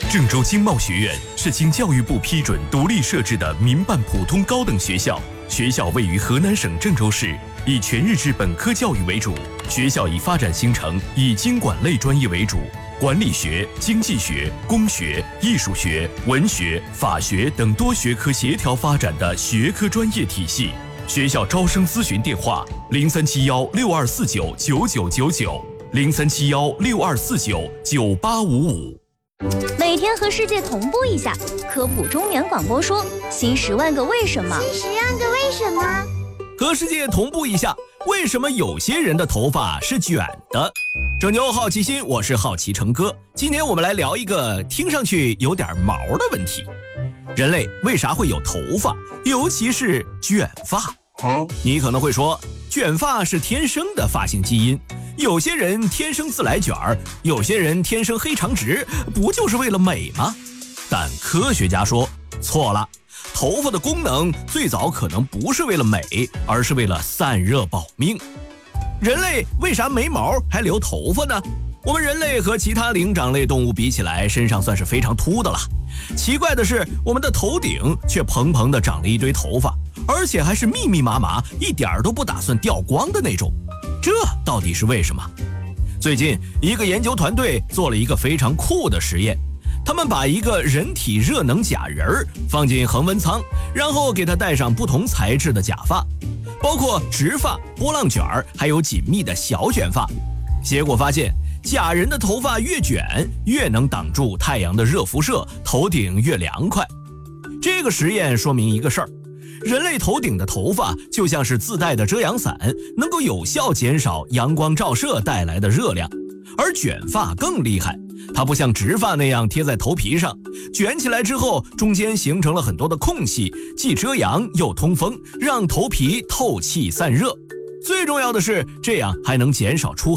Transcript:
郑州经贸学院是经教育部批准独立设置的民办普通高等学校，学校位于河南省郑州市，以全日制本科教育为主。学校以发展形成以经管类专业为主，管理学、经济学、工学、艺术学、文学、法学等多学科协调发展的学科专业体系。学校招生咨询电话：037162499990，037162499855。 每天和世界同步一下，科普中原广播说新10万个为什么。 新10万个为什么？ 和世界同步一下，为什么有些人的头发是卷的？拯救好奇心，我是好奇成哥。今天我们来聊一个听上去有点毛的问题：人类为啥会有头发，尤其是卷发？你可能会说，卷发是天生的发型基因，有些人天生自来卷儿，有些人天生黑长直，不就是为了美吗？但科学家说错了，头发的功能最早可能不是为了美，而是为了散热保命。人类为啥没毛还留头发呢？我们人类和其他灵长类动物比起来，身上算是非常秃的了。奇怪的是，我们的头顶却蓬蓬地长了一堆头发，而且还是密密麻麻，一点都不打算掉光的那种。这到底是为什么？最近一个研究团队做了一个非常酷的实验，他们把一个人体热能假人放进恒温舱，然后给他戴上不同材质的假发，包括直发、波浪卷还有紧密的小卷发。结果发现，假人的头发越卷，越能挡住太阳的热辐射，头顶越凉快。这个实验说明一个事儿，人类头顶的头发就像是自带的遮阳伞，能够有效减少阳光照射带来的热量。而卷发更厉害，它不像直发那样贴在头皮上，卷起来之后中间形成了很多的空隙，既遮阳又通风，让头皮透气散热。最重要的是，这样还能减少出